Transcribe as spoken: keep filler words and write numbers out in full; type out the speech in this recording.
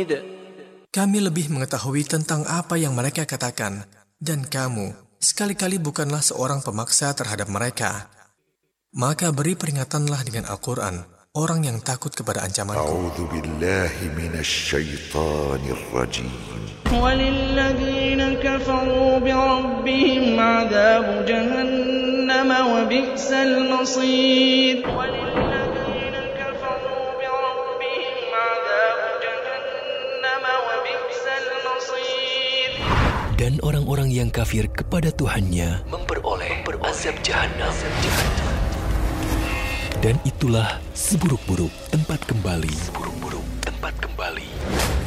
Kami lebih mengetahui tentang apa yang mereka katakan, dan kamu sekali-kali bukanlah seorang pemaksa terhadap mereka. Maka beri peringatanlah dengan Al-Quran orang yang takut kepada ancamanku. A'udzu billahi minasyaitonir rajim. Walilladzina kafaru birabbihim 'adzabu jahannam wa bi'sal masir. Walilladzina kafaru birabbihim 'adzabu jahannam wa bi'sal masir. Dan orang-orang yang kafir kepada Tuhannya memperoleh azab jahannam. Dan itulah seburuk-buruk tempat kembali. Seburuk-buruk tempat kembali.